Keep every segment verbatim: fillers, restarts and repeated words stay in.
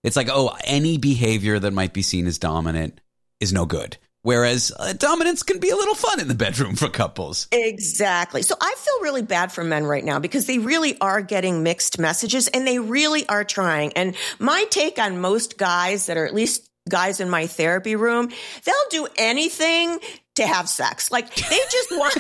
It's like, oh, any behavior that might be seen as dominant is no good. Whereas uh, dominance can be a little fun in the bedroom for couples. Exactly. So I feel really bad for men right now because they really are getting mixed messages and they really are trying. And my take on most guys that are at least guys in my therapy room, they'll do anything to have sex. Like they just want.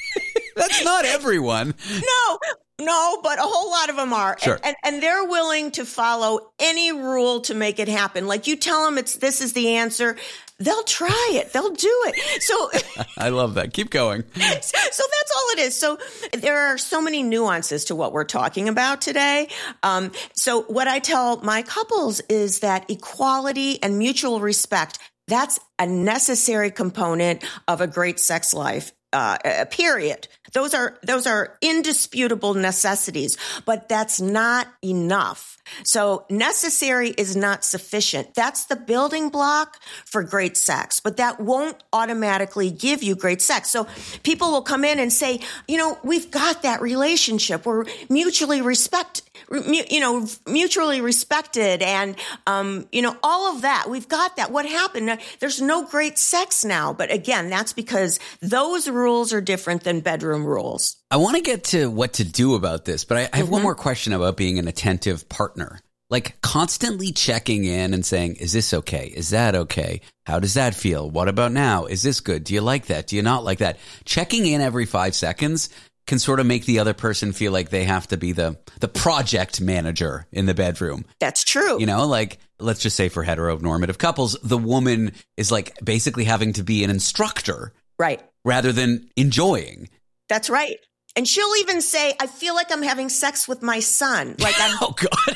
That's not everyone. No. No, but a whole lot of them are. Sure. And, and, and they're willing to follow any rule to make it happen. Like you tell them it's this is the answer. They'll try it. They'll do it. So I love that. Keep going. So that's all it is. So there are so many nuances to what we're talking about today. Um, so what I tell my couples is that equality and mutual respect, that's a necessary component of a great sex life. Uh, period. Those are those are indisputable necessities, but that's not enough. So necessary is not sufficient. That's the building block for great sex, but that won't automatically give you great sex. So people will come in and say, you know, we've got that relationship. We're mutually respect, you know, mutually respected, and um, you know, all of that. We've got that. What happened? There's no great sex now, but again, that's because those rules are different than bedroom rules. I want to get to what to do about this, but I, I have Mm-hmm. one more question about being an attentive partner. Like constantly checking in and saying, is this okay? Is that okay? How does that feel? What about now? Is this good? Do you like that? Do you not like that? Checking in every five seconds can sort of make the other person feel like they have to be the, the project manager in the bedroom. That's true. You know, like let's just say for heteronormative couples, the woman is like basically having to be an instructor. Right. Rather than enjoying. That's right. And she'll even say, I feel like I'm having sex with my son. Like I'm. Oh,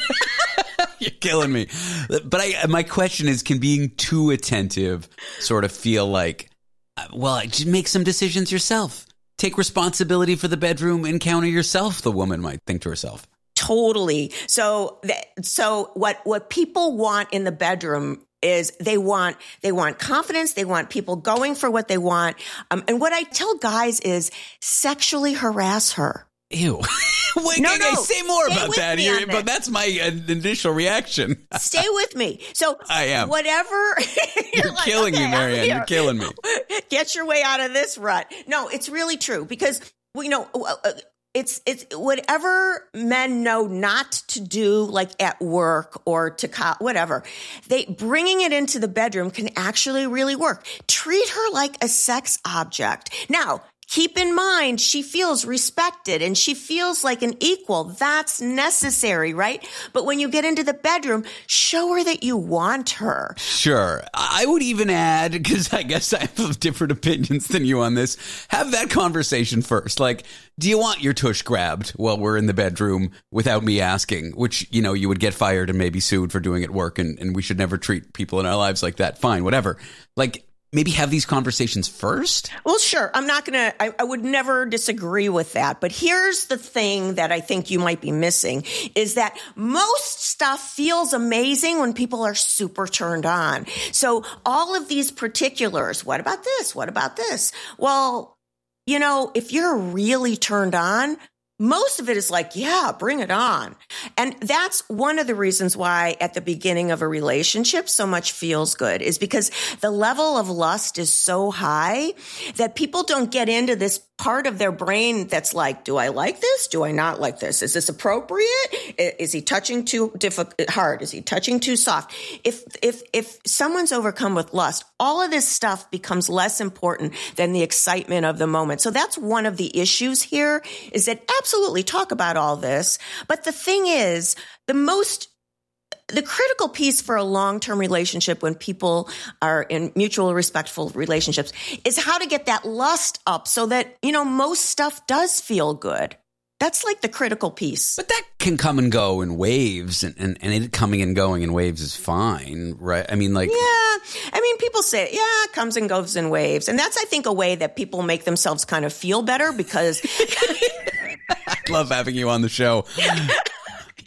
God. You're killing me. But I, my question is, can being too attentive sort of feel like, well, just make some decisions yourself. Take responsibility for the bedroom encounter yourself, the woman might think to herself. Totally. So, so what, what people want in the bedroom is they want, they want confidence. They want people going for what they want. Um, and what I tell guys is sexually harass her. Ew. Wait, no, okay, no. say more Stay about that here, but that's my uh, initial reaction. Stay with me. So I am. Whatever. You're, you're like, killing okay, me, Marianne. You're killing me. Get your way out of this rut. No, it's really true because we know uh, it's it's whatever men know not to do, like at work or to co- whatever. They bringing it into the bedroom can actually really work. Treat her like a sex object. Now, keep in mind, she feels respected and she feels like an equal. That's necessary, right? But when you get into the bedroom, show her that you want her. Sure. I would even add, because I guess I have different opinions than you on this, have that conversation first. Like, do you want your tush grabbed while we're in the bedroom without me asking? Which, you know, you would get fired and maybe sued for doing at work, and, and we should never treat people in our lives like that. Fine, whatever. Like, maybe have these conversations first? Well, sure. I'm not going to, I, I would never disagree with that. But here's the thing that I think you might be missing is that most stuff feels amazing when people are super turned on. So all of these particulars, what about this? What about this? Well, you know, if you're really turned on, most of it is like, yeah, bring it on. And that's one of the reasons why at the beginning of a relationship, so much feels good is because the level of lust is so high that people don't get into this part of their brain that's like, do I like this? Do I not like this? Is this appropriate? Is he touching too difficult, hard? Is he touching too soft? If, if, if someone's overcome with lust, all of this stuff becomes less important than the excitement of the moment. So that's one of the issues here is that absolutely talk about all this. But the thing is, the most The critical piece for a long-term relationship when people are in mutual respectful relationships is how to get that lust up so that, you know, most stuff does feel good. That's like the critical piece. But that can come and go in waves, and, and, and it coming and going in waves is fine, right? I mean, like... Yeah. I mean, people say, yeah, it comes and goes in waves. And that's, I think, a way that people make themselves kind of feel better because... I love having you on the show. Listen,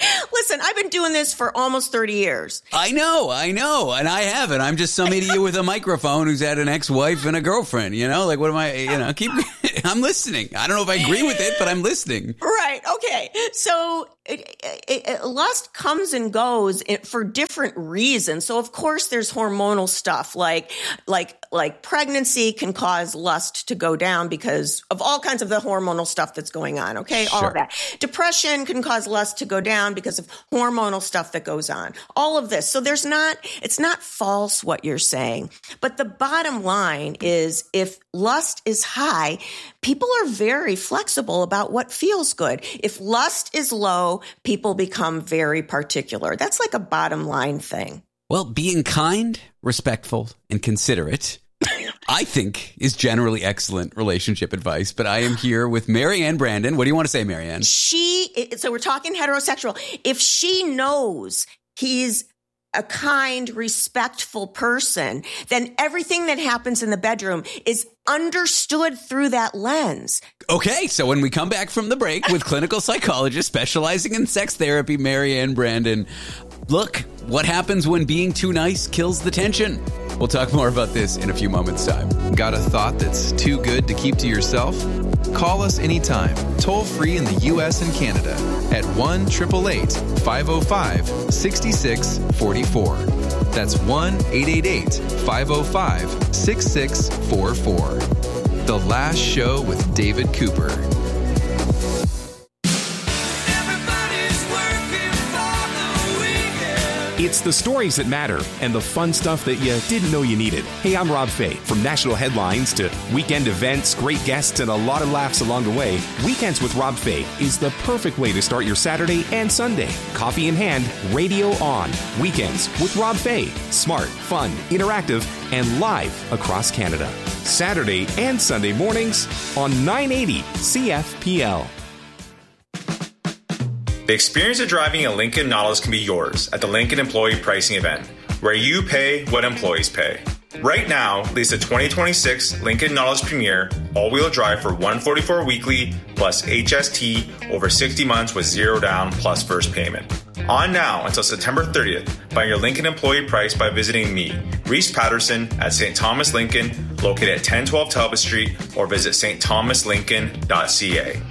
listen, I've been doing this for almost thirty years. I know, I know, and I haven't. I'm just some idiot with a microphone who's had an ex-wife and a girlfriend, you know? Like, what am I, you know, keep, I'm listening. I don't know if I agree with it, but I'm listening. Right, okay. So it, it, it, lust comes and goes for different reasons. So, of course, there's hormonal stuff, like, like, like pregnancy can cause lust to go down because of all kinds of the hormonal stuff that's going on, okay? All Sure. of that. Depression can cause lust to go down because of hormonal stuff that goes on. All of this. So there's not, it's not false what you're saying. But the bottom line is if lust is high, people are very flexible about what feels good. If lust is low, people become very particular. That's like a bottom line thing. Well, being kind, respectful, and considerate, I think, is generally excellent relationship advice. But I am here with Marianne Brandon. What do you want to say, Marianne? She, so we're talking heterosexual. If she knows he's a kind, respectful person, then everything that happens in the bedroom is understood through that lens. Okay, so when we come back from the break with clinical psychologist specializing in sex therapy, Marianne Brandon, look, what happens when being too nice kills the tension? We'll talk more about this in a few moments' time. Got a thought that's too good to keep to yourself? Call us anytime, toll free in the U S and Canada at one eight eight eight, five oh five, six six four four. That's one eight eight eight, five oh five, six six four four. The Last Show with David Cooper. It's the stories that matter and the fun stuff that you didn't know you needed. Hey, I'm Rob Fay. From national headlines to weekend events, great guests, and a lot of laughs along the way, Weekends with Rob Fay is the perfect way to start your Saturday and Sunday. Coffee in hand, radio on. Weekends with Rob Fay. Smart, fun, interactive, and live across Canada. Saturday and Sunday mornings on nine eighty C F P L. The experience of driving a Lincoln Nautilus can be yours at the Lincoln Employee Pricing Event, where you pay what employees pay. Right now, lease the twenty twenty-six Lincoln Nautilus Premier all-wheel drive for one hundred forty-four dollars weekly plus H S T over sixty months with zero down plus first payment. On now until September thirtieth, find your Lincoln employee price by visiting me, Reese Patterson, at Saint Thomas Lincoln, located at ten twelve Talbot Street, or visit s t thomas lincoln dot c a.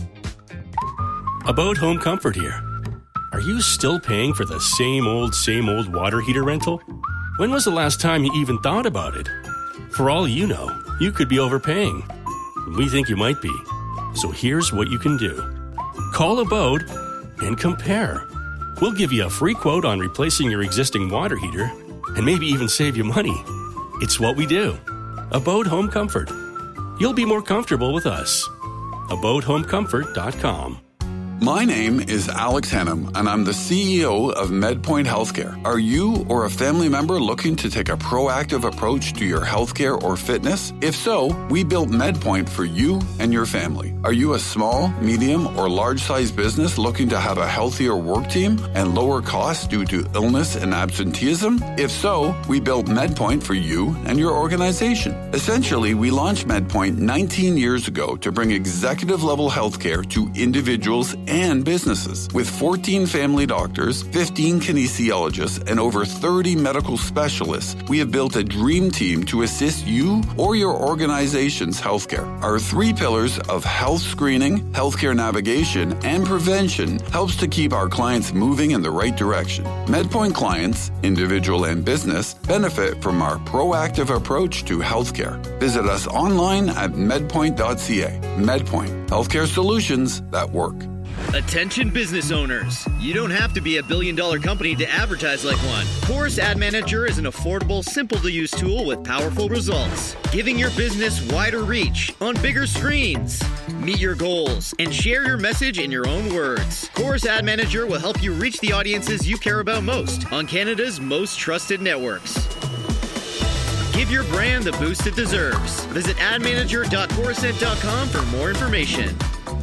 About Home Comfort here. Are you still paying for the same old, same old water heater rental? When was the last time you even thought about it? For all you know, you could be overpaying. We think you might be. So here's what you can do. Call Abode and compare. We'll give you a free quote on replacing your existing water heater and maybe even save you money. It's what we do. Abode Home Comfort. You'll be more comfortable with us. abode home comfort dot com. My name is Alex Hannum, and I'm the C E O of MedPoint Healthcare. Are you or a family member looking to take a proactive approach to your healthcare or fitness? If so, we built MedPoint for you and your family. Are you a small, medium, or large-sized business looking to have a healthier work team and lower costs due to illness and absenteeism? If so, we built MedPoint for you and your organization. Essentially, we launched MedPoint nineteen years ago to bring executive-level healthcare to individuals and businesses. With fourteen family doctors, fifteen kinesiologists, and over thirty medical specialists, we have built a dream team to assist you or your organization's healthcare. Our three pillars of health screening, healthcare navigation, and prevention helps to keep our clients moving in the right direction. MedPoint clients, individual and business, benefit from our proactive approach to healthcare. Visit us online at medpoint dot c a. MedPoint, healthcare solutions that work. Attention business owners. You don't have to be a billion dollar company to advertise like one. Chorus Ad Manager is an affordable, simple to use tool with powerful results, giving your business wider reach on bigger screens. Meet your goals and share your message in your own words. Chorus Ad Manager will help you reach the audiences you care about most on Canada's most trusted networks. Give your brand the boost it deserves. Visit ad manager dot corusent dot com for more information.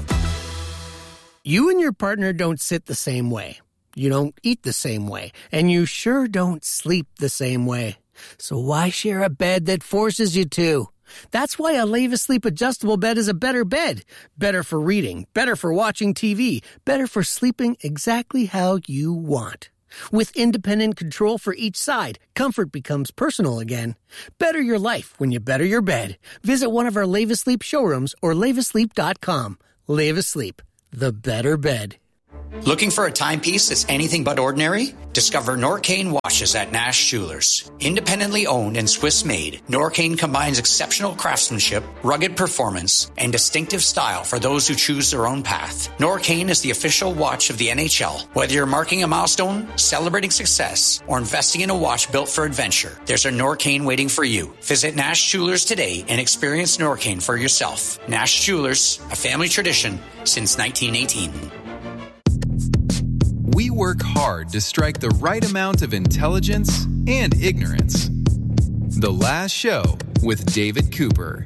You and your partner don't sit the same way. You don't eat the same way. And you sure don't sleep the same way. So why share a bed that forces you to? That's why a Leva Sleep adjustable bed is a better bed. Better for reading, better for watching T V, better for sleeping exactly how you want. With independent control for each side, comfort becomes personal again. Better your life when you better your bed. Visit one of our Leva Sleep showrooms or leva sleep dot com. Leva Sleep, the better bed. Looking for a timepiece that's anything but ordinary? Discover Norcane watches at Nash Jewelers. Independently owned and Swiss-made, Norcane combines exceptional craftsmanship, rugged performance, and distinctive style for those who choose their own path. Norcane is the official watch of the N H L. Whether you're marking a milestone, celebrating success, or investing in a watch built for adventure, there's a Norcane waiting for you. Visit Nash Jewelers today and experience Norcane for yourself. Nash Jewelers, a family tradition since nineteen eighteen. We work hard to strike the right amount of intelligence and ignorance. The Last Show with David Cooper.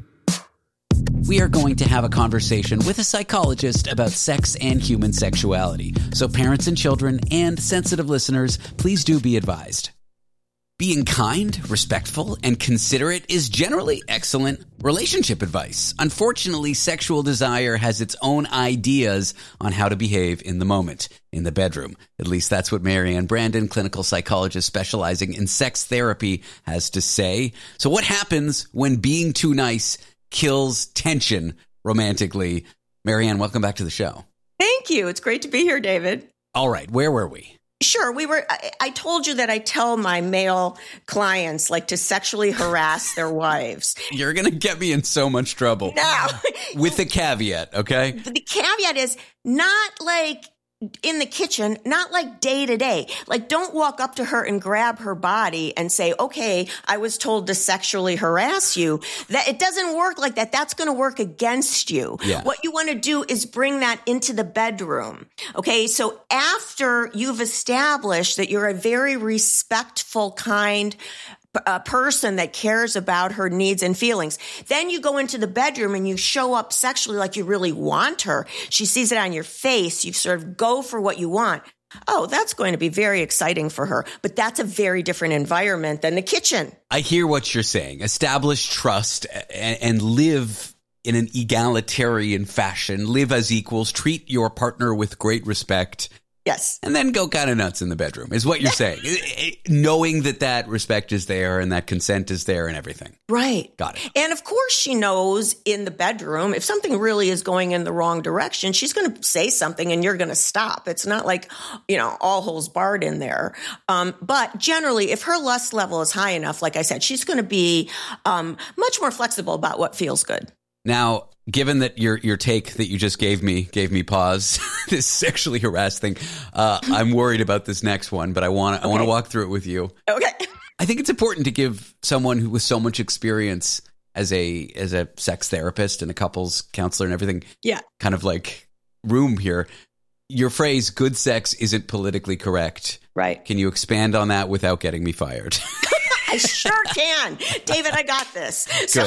We are going to have a conversation with a psychologist about sex and human sexuality. So parents and children and sensitive listeners, please do be advised. Being kind, respectful, and considerate is generally excellent relationship advice. Unfortunately, sexual desire has its own ideas on how to behave in the moment, in the bedroom. At least that's what Marianne Brandon, clinical psychologist specializing in sex therapy, has to say. So what happens when being too nice kills tension romantically? Marianne, welcome back to the show. Thank you. It's great to be here, David. All right, where were we? Sure. We were, I, I told you that I tell my male clients like to sexually harass their wives. You're going to get me in so much trouble. No. With the caveat, okay? The caveat is not like in the kitchen, not like day to day. Like, don't walk up to her and grab her body and say, okay, I was told to sexually harass you. That it doesn't work like that. That's going to work against you. Yeah. What you want to do is bring that into the bedroom. Okay. So after you've established that you're a very respectful, kind a person that cares about her needs and feelings. Then you go into the bedroom and you show up sexually like you really want her. She sees it on your face. You sort of go for what you want. Oh, that's going to be very exciting for her. But that's a very different environment than the kitchen. I hear what you're saying. Establish trust and, and live in an egalitarian fashion. Live as equals. Treat your partner with great respect. Yes. And then go kind of nuts in the bedroom is what you're saying. Knowing that that respect is there and that consent is there and everything. Right. Got it. And of course she knows in the bedroom, if something really is going in the wrong direction, she's going to say something and you're going to stop. It's not like, you know, all holes barred in there. Um, but generally, if her lust level is high enough, like I said, she's going to be um, much more flexible about what feels good. Now, given that your your take that you just gave me gave me pause, this sexually harassed thing, uh, I'm worried about this next one, but I want okay. I want to walk through it with you. Okay. I think it's important to give someone who with so much experience as a as a sex therapist and a couples counselor and everything, yeah, kind of like room here. Your phrase "good sex isn't politically correct." Right. Can you expand on that without getting me fired? I sure can, David. I got this. Good. So-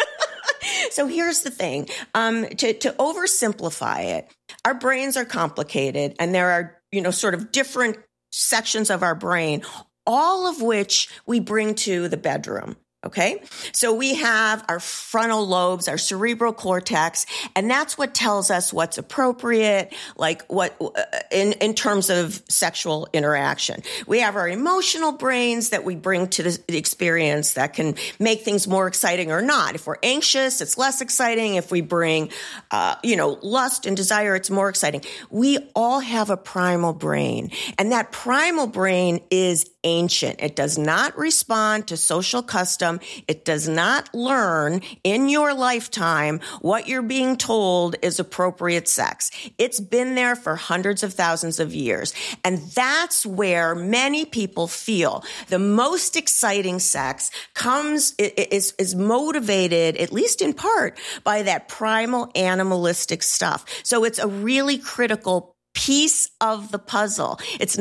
So here's the thing, um, to, to oversimplify it, our brains are complicated and there are, you know, sort of different sections of our brain, all of which we bring to the bedroom. Okay. So we have our frontal lobes, our cerebral cortex, and that's what tells us what's appropriate, like what in, in terms of sexual interaction. We have our emotional brains that we bring to the experience that can make things more exciting or not. If we're anxious, it's less exciting. If we bring, uh, you know, lust and desire, it's more exciting. We all have a primal brain, and that primal brain is ancient. It does not respond to social custom. It does not learn in your lifetime what you're being told is appropriate sex. It's been there for hundreds of thousands of years. And that's where many people feel the most exciting sex comes, is, is motivated, at least in part, by that primal animalistic stuff. So it's a really critical piece of the puzzle. It's not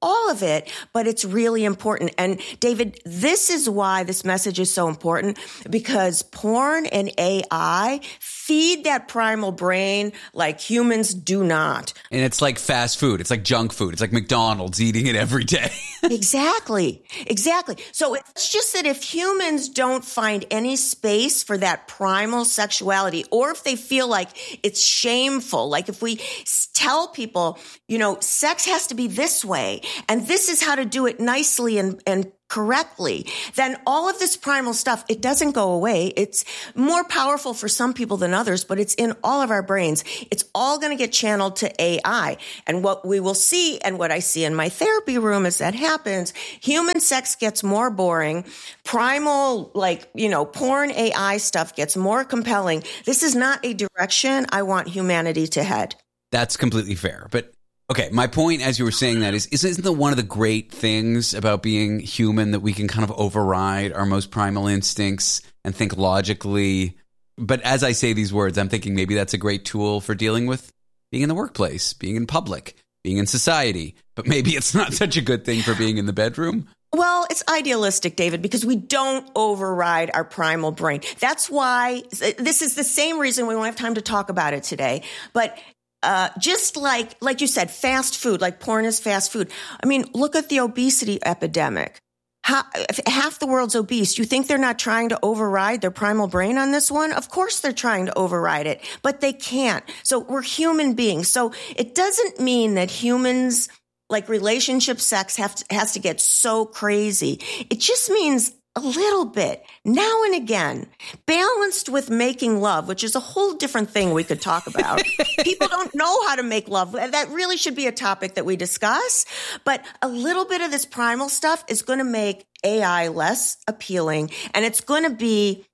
all of it, but it's really important. And David, this is why this message is so important, because porn and A I feed that primal brain like humans do not. And it's like fast food. It's like junk food. It's like McDonald's eating it every day. Exactly. Exactly. So it's just that if humans don't find any space for that primal sexuality, or if they feel like it's shameful, like if we tell people, you know, sex has to be this way, and this is how to do it nicely and, and correctly, then all of this primal stuff, it doesn't go away. It's more powerful for some people than others, but it's in all of our brains. It's all going to get channeled to A I. And what we will see, and what I see in my therapy room as that happens, human sex gets more boring. Primal, like, you know, porn A I stuff gets more compelling. This is not a direction I want humanity to head. That's completely fair. But okay, my point as you were saying that is, isn't the one of the great things about being human that we can kind of override our most primal instincts and think logically? But as I say these words, I'm thinking maybe that's a great tool for dealing with being in the workplace, being in public, being in society. But maybe it's not such a good thing for being in the bedroom. Well, it's idealistic, David, because we don't override our primal brain. That's why this is the same reason we won't have time to talk about it today. But Uh, just like, like you said, fast food, like porn is fast food. I mean, look at the obesity epidemic. How, half the world's obese. You think they're not trying to override their primal brain on this one? Of course they're trying to override it, but they can't. So we're human beings. So it doesn't mean that humans, like relationship sex, have to, has to get so crazy. It just means a little bit, now and again, balanced with making love, which is a whole different thing we could talk about. People don't know how to make love. That really should be a topic that we discuss. But a little bit of this primal stuff is going to make A I less appealing, and it's going to be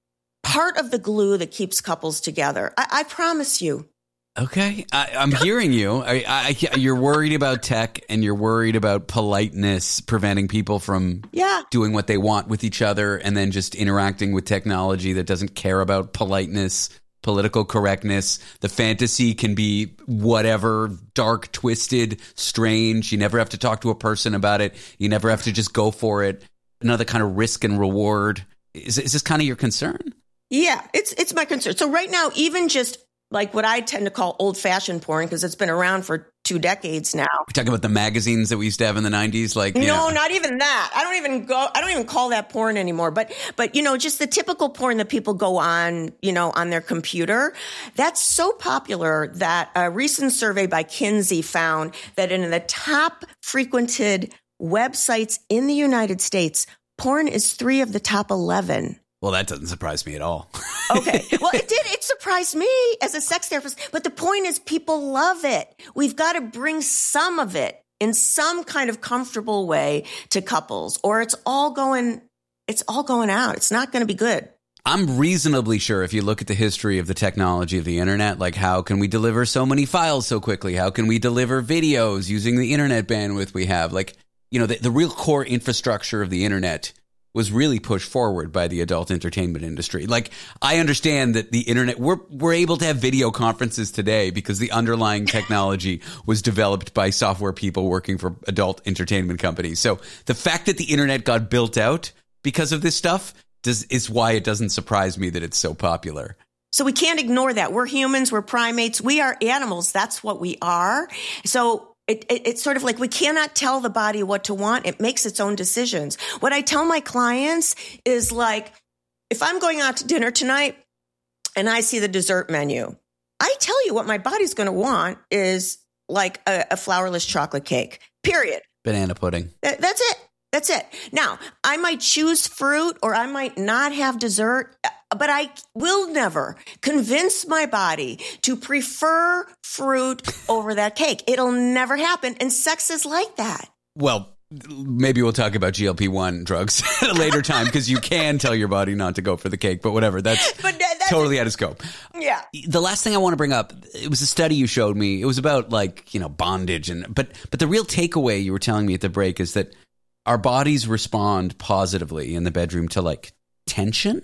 part of the glue that keeps couples together. I, I promise you. Okay, I, I'm hearing you. I, I, you're worried about tech, and you're worried about politeness preventing people from yeah. doing what they want with each other, and then just interacting with technology that doesn't care about politeness, political correctness. The fantasy can be whatever, dark, twisted, strange. You never have to talk to a person about it. You never have to just go for it. Another kind of risk and reward. Is, is this kind of your concern? Yeah, it's it's my concern. So right now, even just like what I tend to call old-fashioned porn, because it's been around for two decades now. We're talking about the magazines that we used to have in the nineties, like you no, know. Not even that. I don't even go. I don't even call that porn anymore. But but you know, just the typical porn that people go on, you know, on their computer. That's so popular that a recent survey by Kinsey found that in the top frequented websites in the United States, porn is three of the top eleven. Well, that doesn't surprise me at all. Okay. Well, it did. It surprised me as a sex therapist. But the point is, people love it. We've got to bring some of it in some kind of comfortable way to couples, or it's all going, it's all going out. It's not going to be good. I'm reasonably sure if you look at the history of the technology of the internet, like how can we deliver so many files so quickly? How can we deliver videos using the internet bandwidth we have? Like, you know, the, the real core infrastructure of the internet was really pushed forward by the adult entertainment industry. Like, I understand that the internet, we're, we're able to have video conferences today because the underlying technology was developed by software people working for adult entertainment companies. So the fact that the internet got built out because of this stuff does, is why it doesn't surprise me that it's so popular. So we can't ignore that. We're humans, we're primates, we are animals. That's what we are. So It, it, it's sort of like we cannot tell the body what to want. It makes its own decisions. What I tell my clients is like, if I'm going out to dinner tonight and I see the dessert menu, I tell you what my body's going to want is like a, a flourless chocolate cake, period. Banana pudding. That, that's it. That's it. Now, I might choose fruit or I might not have dessert, but I will never convince my body to prefer fruit over that cake. It'll never happen. And sex is like that. Well, maybe we'll talk about G L P one drugs at a later time because you can tell your body not to go for the cake, but whatever. That's, but that's totally out of scope. Yeah. The last thing I want to bring up, it was a study you showed me. It was about like, you know, bondage. and But but the real takeaway you were telling me at the break is that our bodies respond positively in the bedroom to like tension.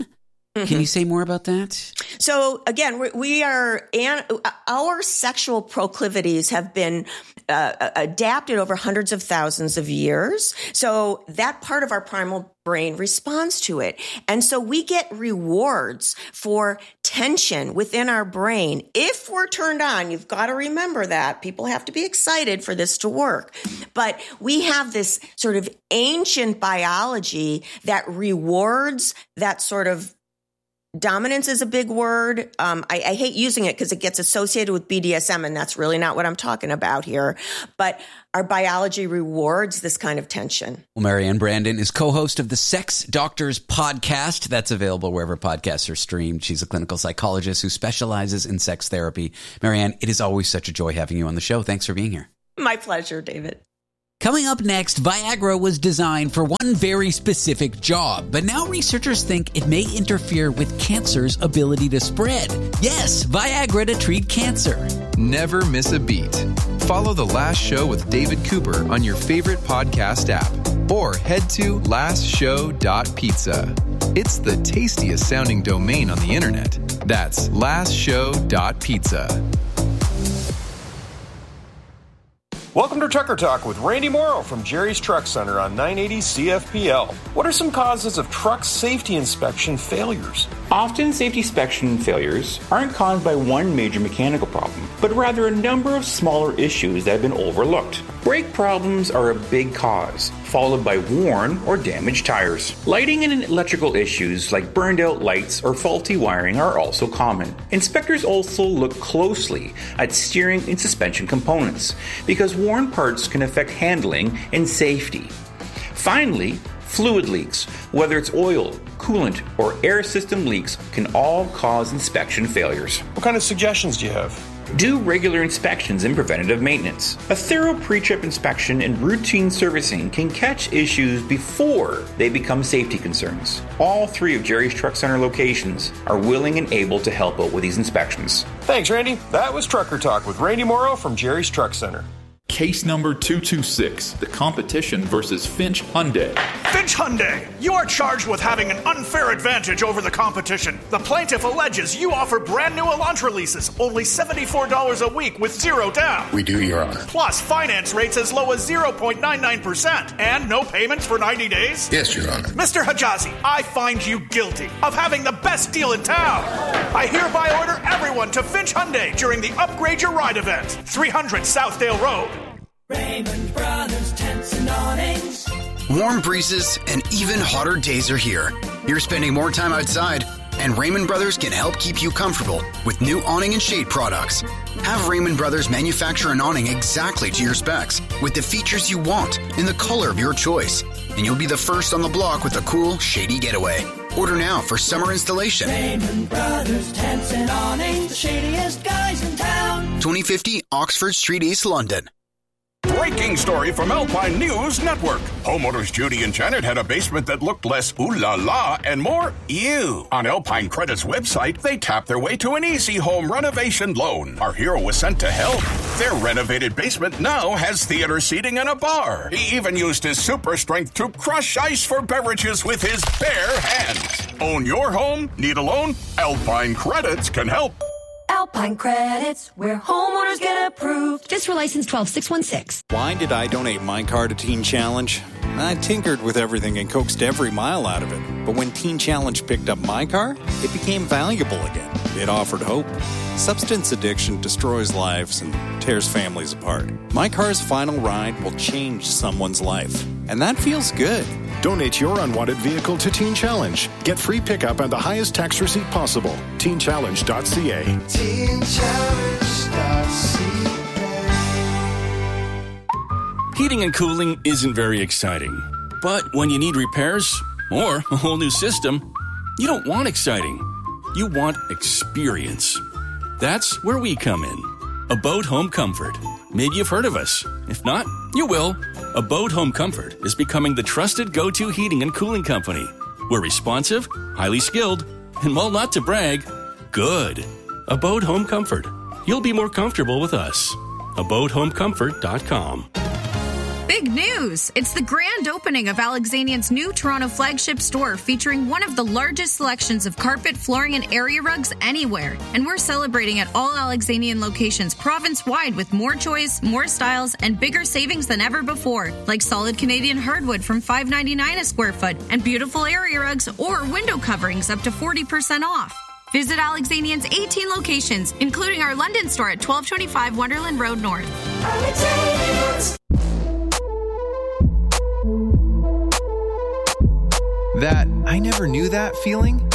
Mm-hmm. Can you say more about that? So again, we, we are, and our sexual proclivities have been uh, adapted over hundreds of thousands of years. So that part of our primal brain responds to it. And so we get rewards for tension within our brain. If we're turned on, you've got to remember that. People have to be excited for this to work. But we have this sort of ancient biology that rewards that sort of dominance is a big word. Um, I, I hate using it because it gets associated with B D S M, and that's really not what I'm talking about here. But our biology rewards this kind of tension. Well, Marianne Brandon is co-host of the Sex Doctors podcast. That's available wherever podcasts are streamed. She's a clinical psychologist who specializes in sex therapy. Marianne, it is always such a joy having you on the show. Thanks for being here. My pleasure, David. Coming up next, Viagra was designed for one very specific job, but now researchers think it may interfere with cancer's ability to spread. Yes, Viagra to treat cancer. Never miss a beat. Follow The Last Show with David Cooper on your favorite podcast app or head to last show dot pizza. It's the tastiest sounding domain on the internet. That's last show dot pizza. Welcome to Trucker Talk with Randy Morrow from Jerry's Truck Center on nine eighty C F P L. What are some causes of truck safety inspection failures? Often, safety inspection failures aren't caused by one major mechanical problem, but rather a number of smaller issues that have been overlooked. Brake problems are a big cause, followed by worn or damaged tires. Lighting and electrical issues like burned out lights or faulty wiring are also common. Inspectors also look closely at steering and suspension components because worn parts can affect handling and safety. Finally, fluid leaks, whether it's oil, coolant, or air system leaks, can all cause inspection failures. What kind of suggestions do you have? Do regular inspections and preventative maintenance. A thorough pre-trip inspection and routine servicing can catch issues before they become safety concerns. All three of Jerry's Truck Center locations are willing and able to help out with these inspections. Thanks, Randy. That was Trucker Talk with Randy Morrow from Jerry's Truck Center. Case number two two six, the competition versus Finch Hyundai. Finch Hyundai, you are charged with having an unfair advantage over the competition. The plaintiff alleges you offer brand new Elantra leases, only seventy-four dollars a week with zero down. We do, Your Honor. Plus finance rates as low as zero point nine nine percent and no payments for ninety days? Yes, Your Honor. Mister Hijazi, I find you guilty of having the best deal in town. I hereby order everyone to Finch Hyundai during the Upgrade Your Ride event, three hundred Southdale Road. Raymond Brothers Tents and Awnings. Warm breezes and even hotter days are here. You're spending more time outside, and Raymond Brothers can help keep you comfortable with new awning and shade products. Have Raymond Brothers manufacture an awning exactly to your specs with the features you want in the color of your choice, and you'll be the first on the block with a cool, shady getaway. Order now for summer installation. Raymond Brothers Tents and Awnings, the shadiest guys in town. twenty fifty Oxford Street, East London. Breaking story from Alpine News Network. Homeowners Judy and Janet had a basement that looked less ooh la la and more ew. On Alpine Credit's website, they tapped their way to an easy home renovation loan. Our hero was sent to help. Their renovated basement now has theater seating and a bar. He even used his super strength to crush ice for beverages with his bare hands. Own your home? Need a loan? Alpine Credits can help. Alpine Credits, where homeowners get approved. Just for license twelve six one six. Why did I donate my car to Teen Challenge? I tinkered with everything and coaxed every mile out of it. But when Teen Challenge picked up my car, it became valuable again. It offered hope. Substance addiction destroys lives and tears families apart. My car's final ride will change someone's life. And that feels good. Donate your unwanted vehicle to Teen Challenge. Get free pickup and the highest tax receipt possible. teen challenge dot c a. teen challenge dot c a. Heating and cooling isn't very exciting. But when you need repairs or a whole new system, you don't want exciting. You want experience. That's where we come in. Abode Home Comfort. Maybe you've heard of us. If not, you will. Abode Home Comfort is becoming the trusted go-to heating and cooling company. We're responsive, highly skilled, and while not to brag, good. Abode Home Comfort. You'll be more comfortable with us. abode home comfort dot com. Big news! It's the grand opening of Alexanian's new Toronto flagship store featuring one of the largest selections of carpet, flooring, and area rugs anywhere. And we're celebrating at all Alexanian locations province-wide with more choice, more styles, and bigger savings than ever before. Like solid Canadian hardwood from five dollars and ninety-nine cents a square foot and beautiful area rugs or window coverings up to forty percent off. Visit Alexanian's eighteen locations, including our London store at twelve twenty-five Wonderland Road North. Alexanians. That I never knew that feeling?